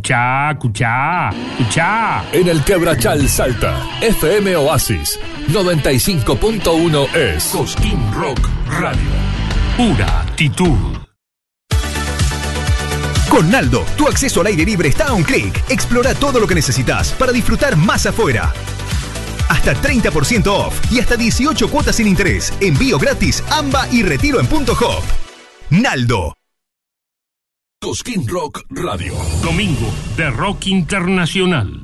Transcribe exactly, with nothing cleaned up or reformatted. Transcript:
Escuchá, escuchá, escuchá. En el Quebrachal Salta, F M Oasis noventa y cinco punto uno es Cosquín Rock Radio. Pura actitud. Con Naldo, tu acceso al aire libre está a un clic. Explora todo lo que necesitas para disfrutar más afuera. Hasta treinta por ciento off y hasta dieciocho cuotas sin interés. Envío gratis, AMBA y retiro en Punto Hop. Naldo. Cosquín Rock Radio. Domingo de Rock Internacional.